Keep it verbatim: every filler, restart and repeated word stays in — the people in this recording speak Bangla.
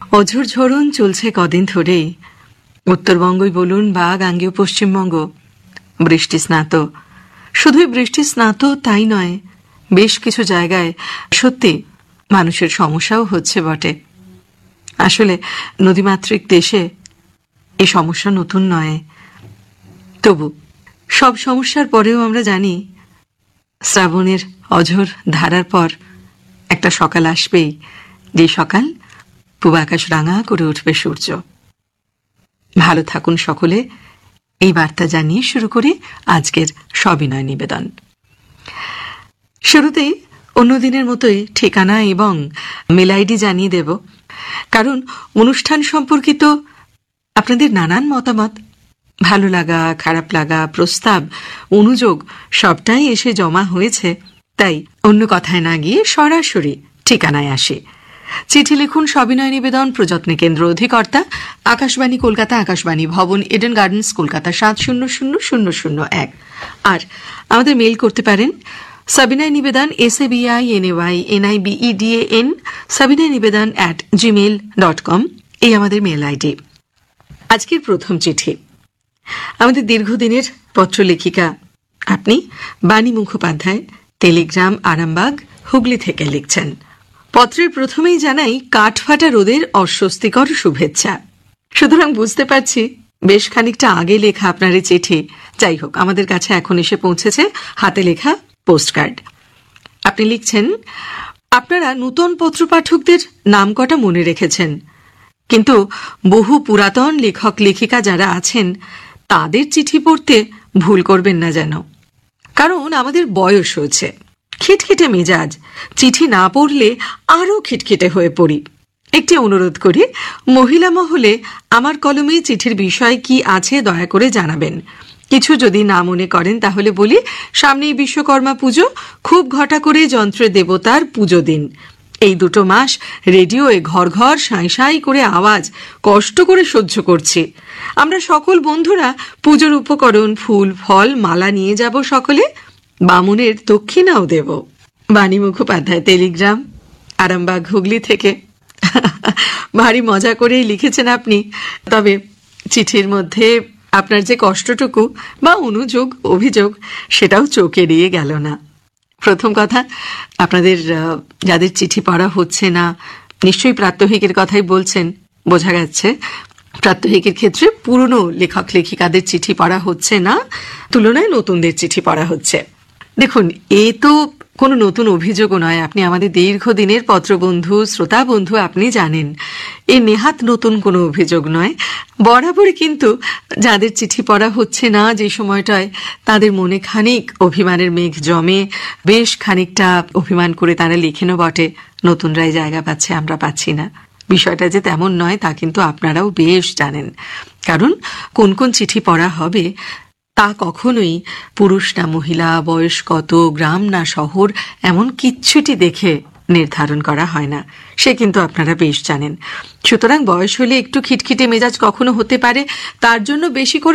অঝোর ঝরণ চলছে কদিন ধরেই, উত্তরবঙ্গই বলুন বা গাঙ্গেয় পশ্চিমবঙ্গ, বৃষ্টি স্নাত। শুধুই বৃষ্টি স্নাত তাই নয়, বেশ কিছু জায়গায় সত্যি মানুষের সমস্যাও হচ্ছে বটে। আসলে নদীমাতৃক দেশে এই সমস্যা নতুন নয়, তবু সব সমস্যার পরেও আমরা জানি শ্রাবণের অঝোর ধারার পর একটা সকাল আসবেই, যে সকাল পূব আকাশ রাঙা করে উঠবে সূর্য। ভালো থাকুন সকলে, এই বার্তা জানিয়ে শুরু করি আজকের সবিনয় নিবেদন। শুরুতেই অন্যদিনের মতোই ঠিকানা এবং মেল আইডি জানিয়ে দেব, কারণ অনুষ্ঠান সম্পর্কিত আপনাদের নানান মতামত, ভালো লাগা, খারাপ লাগা, প্রস্তাব, অনুযোগ সবটাই এসে জমা হয়েছে। তাই অন্য কথায় না গিয়ে সরাসরি ঠিকানায় আসি। চিঠি লিখুন সবিনয় নিবেদন, প্রযত্নে কেন্দ্র, অধিকর্তা আকাশবাণী কলকাতা, আকাশবাণী ভবন, এডেন গার্ডেন্স, কলকাতা সাত শূন্য শূন্য শূন্য শূন্য এক। আর আমাদের মেইল করতে পারেন সবিনয় নিবেদন, S A B I N A Y N I B E D A N, সবিনয় নিবেদন অ্যাট জিমেইল ডট কম, এই আমাদের মেল আইডি। আজকের প্রথম চিঠি আমাদের দীর্ঘদিনের পত্রলেখিকা আপনি বাণী মুখোপাধ্যায়, টেলিগ্রাম, আরামবাগ, হুগলি থেকে লিখছেন। পত্রের প্রথমেই জানাই কাঠফাটা রোদের অস্বস্তিকর শুভেচ্ছা। সুতরাং বুঝতে পারছি বেশ খানিকটা আগে লেখা আপনার এই চিঠি। যাই হোক, আমাদের কাছে এখন এসে পৌঁছেছে হাতে লেখা পোস্টকার্ড। আপনি লিখছেন, আপনারা নূতন পত্রপাঠকদের নাম কটা মনে রেখেছেন, কিন্তু বহু পুরাতন লেখক লেখিকা যারা আছেন তাদের চিঠি পড়তে ভুল করবেন না যেন। কারণ আমাদের বয়স হয়েছে, খিটখিটে মেজাজ, চিঠি না পড়লে আরও খিটখিটে হয়ে পড়ি। একটি অনুরোধ করি, মহিলা মহলে আমার কলমে চিঠির বিষয় কি আছে দয়া করে জানাবেন। কিছু যদি না মনে করেন তাহলে বলি, সামনেই বিশ্বকর্মা পুজো, খুব ঘটা করে যন্ত্রের দেবতার পুজো দিন। এই দুটো মাস রেডিওয়ে ঘর ঘর সাঁই সাঁই করে আওয়াজ কষ্ট করে সহ্য করছি। আমরা সকল বন্ধুরা পুজোর উপকরণ, ফুল, ফল, মালা নিয়ে যাব, সকলে বামুনের দক্ষিণাও দেব। বাণী মুখোপাধ্যায়, টেলিগ্রাম, আরামবাগ, হুগলি থেকে। ভারী মজা করেই লিখেছেন আপনি, তবে চিঠির মধ্যে আপনার যে কষ্টটুকু বা অনুযোগ, অভিযোগ, সেটাও চোখে এড়িয়ে গেল না। প্রথম কথা, আপনাদের যাদের চিঠি পড়া হচ্ছে না, নিশ্চয়ই প্রাত্যহিকের কথাই বলছেন, বোঝা যাচ্ছে। প্রাত্যহিকের ক্ষেত্রে পুরনো লেখক লেখিকাদের চিঠি পড়া হচ্ছে না, তুলনায় নতুনদের চিঠি পড়া হচ্ছে। দেখুন, এ তো কোনো নতুন অভিযোগও নয়। আপনি আমাদের দীর্ঘদিনের পত্রবন্ধু, শ্রোতা বন্ধু, আপনি জানেন এ নেহাত নতুন কোনো অভিযোগ নয়। বরাবরই কিন্তু যাদের চিঠি পড়া হচ্ছে না যে সময়টায়, তাদের মনে খানিক অভিমানের মেঘ জমে, বেশ খানিকটা অভিমান করে তারা লেখেনও বটে, নতুনরাই জায়গা পাচ্ছে, আমরা পাচ্ছি না। বিষয়টা যে তেমন নয় তা কিন্তু আপনারাও বেশ জানেন, কারণ কোন কোন চিঠি পড়া হবে তা কখনোই পুরুষ না মহিলা, বয়স কত, গ্রাম না শহর, এমন কিচ্ছুটি দেখে নির্ধারণ করা হয় না, সে কিন্তু আপনারা বেশ জানেন। সুতরাং বয়স হলে একটু খিটখিটে মেজাজ কখনো হতে পারে, তার জন্য বেশি করে